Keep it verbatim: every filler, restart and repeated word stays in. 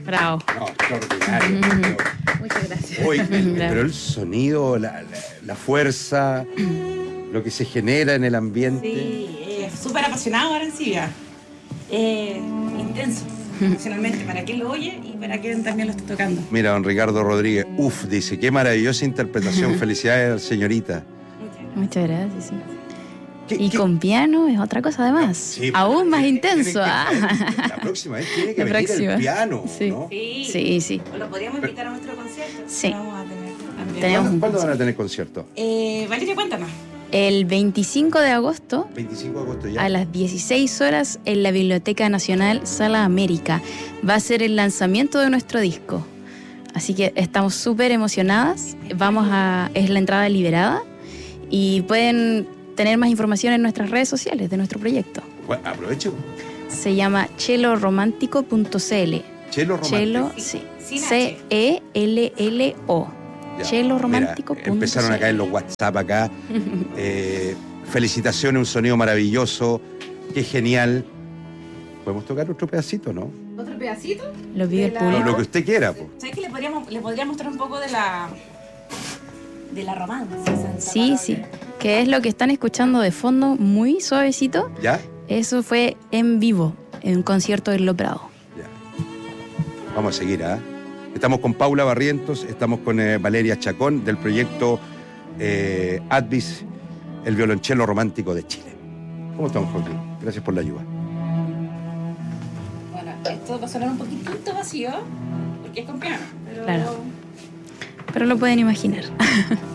Bravo. No, extraordinario. Mm. Muchas gracias. Uy, el- pero el sonido, la, la, la fuerza, lo que se genera en el ambiente. Sí, es súper apasionado Arancibia. Eh, intenso, emocionalmente, para quien lo oye y para quien también lo está tocando. Mira, don Ricardo Rodríguez, uf, dice, qué maravillosa interpretación, felicidades, señorita. Muchas gracias, sí. ¿Qué- Y qué- con piano es otra cosa además. Sí, Aún más tiene- intenso. tiene que ah. traer- La próxima vez tiene que La venir próxima. el piano, Sí. ¿no? Sí, Sí, sí. Lo podríamos invitar a nuestro concierto. Sí. Vamos a tener también. Tenemos- ¿Cuándo, cuándo van a tener concierto? Eh, Valeria, cuéntanos. El veinticinco de agosto veinticinco de agosto ya. a las dieciséis horas en la Biblioteca Nacional Sala América. Va a ser el lanzamiento de nuestro disco. Así que estamos súper emocionadas. Vamos a. Es la entrada liberada. Y pueden tener más información en nuestras redes sociales de nuestro proyecto. Bueno, aproveche. Se llama cheloromántico punto c l. Chelo Romántico. Chelo, sí. Sin H. C E L L O. Ya. cheloromántico punto c l. Mira, empezaron a caer los WhatsApp acá. Eh, felicitaciones, un sonido maravilloso. Qué genial. ¿Podemos tocar otro pedacito, no? ¿Otro pedacito? Lo pide el De la- Lo, público. lo que usted quiera, pues. ¿Sabes que le podríamos, le podría mostrar un poco de la de la romance? Sí, sí. Que es lo que están escuchando de fondo, muy suavecito. ¿Ya? Eso fue en vivo, en un concierto en Lo Prado. Ya. Vamos a seguir, ¿ah? Estamos con Paula Barrientos, estamos con eh, Valeria Chacón del proyecto eh, Advis, el violonchelo romántico de Chile. ¿Cómo estamos, Joaquín? Gracias por la ayuda. Bueno, esto va a sonar un poquitito vacío, porque es con piano. Pero Claro. Pero lo pueden imaginar.